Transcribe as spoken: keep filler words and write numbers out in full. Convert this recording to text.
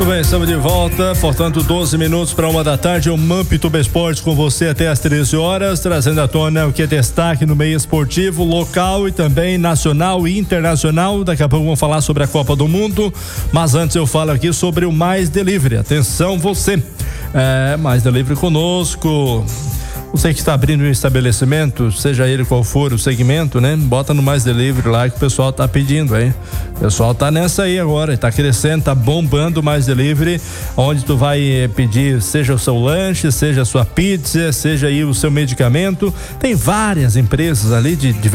Muito bem, estamos de volta, portanto doze minutos para uma da tarde, o Mampituba Esportes com você até às treze horas, trazendo à tona o que é destaque no meio esportivo, local e também nacional e internacional. Daqui a pouco vamos falar sobre a Copa do Mundo, mas antes eu falo aqui sobre o Mais Delivery. Atenção você, é, Mais Delivery conosco. Você que está abrindo um estabelecimento, seja ele qual for o segmento, né? Bota no Mais Delivery lá que o pessoal tá pedindo aí. O pessoal tá nessa aí agora, tá crescendo, tá bombando o Mais Delivery, onde tu vai pedir, seja o seu lanche, seja a sua pizza, seja aí o seu medicamento. Tem várias empresas ali de, de